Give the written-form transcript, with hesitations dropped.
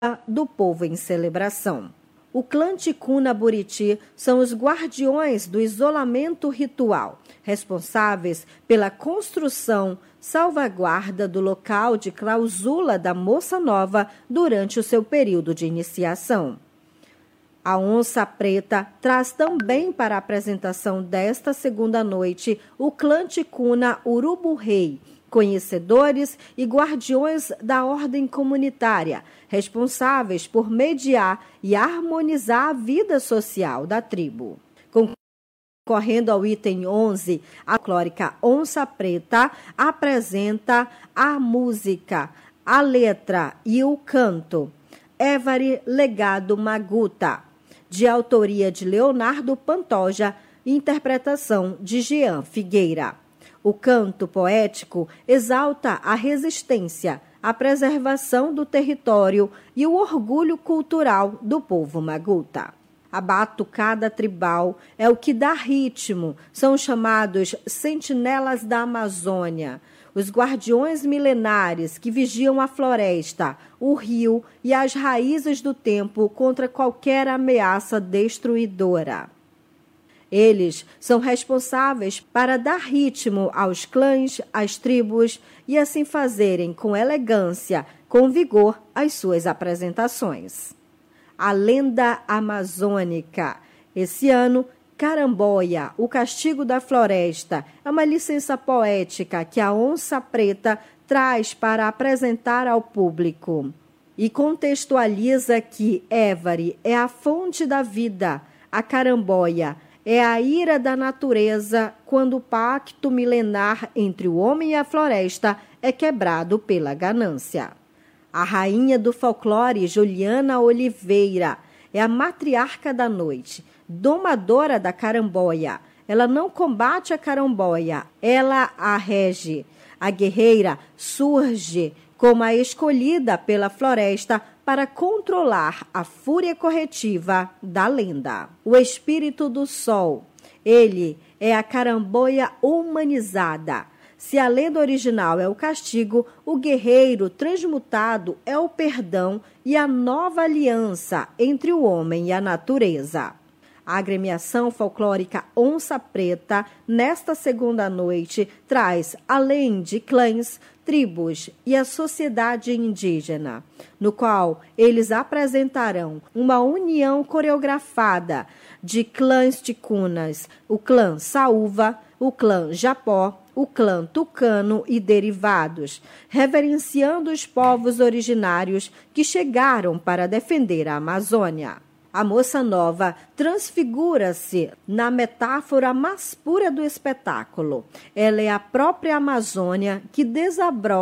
do povo em celebração. O clã Ticuna Buriti são os guardiões do isolamento ritual, responsáveis pela construção, salvaguarda do local de clausula da moça nova durante o seu período de iniciação. A Onça Preta traz também para a apresentação desta segunda noite o clã Ticuna Urubu Rei, conhecedores e guardiões da ordem comunitária, responsáveis por mediar e harmonizar a vida social da tribo. Concorrendo ao item 11, a folclórica Onça Preta apresenta a música, a letra e o canto Évari Legado Maguta, de autoria de Leonardo Pantoja e interpretação de Jean Figueira. O canto poético exalta a resistência, a preservação do território e o orgulho cultural do povo maguta. A batucada tribal é o que dá ritmo, são chamados sentinelas da Amazônia, os guardiões milenares que vigiam a floresta, o rio e as raízes do tempo contra qualquer ameaça destruidora. Eles são responsáveis para dar ritmo aos clãs, às tribos e assim fazerem com elegância, com vigor, as suas apresentações. A lenda amazônica. Esse ano, Caramboia, o castigo da floresta, é uma licença poética que a Onça Preta traz para apresentar ao público e contextualiza que Évari é a fonte da vida, a Caramboia é a ira da natureza quando o pacto milenar entre o homem e a floresta é quebrado pela ganância. A rainha do folclore, Juliana Oliveira, é a matriarca da noite, domadora da Caramboia. Ela não combate a Caramboia, ela a rege. A guerreira surge como a escolhida pela floresta para controlar a fúria corretiva da lenda. O espírito do sol, ele é a Caramboia humanizada. Se a lenda original é o castigo, o guerreiro transmutado é o perdão e a nova aliança entre o homem e a natureza. A agremiação folclórica Onça Preta, nesta segunda noite, traz, além de clãs, tribos e a sociedade indígena, no qual eles apresentarão uma união coreografada de clãs ticunas, o clã Saúva, o clã Japó, o clã Tucano e derivados, reverenciando os povos originários que chegaram para defender a Amazônia. A moça nova transfigura-se na metáfora mais pura do espetáculo. Ela é a própria Amazônia que desabrocha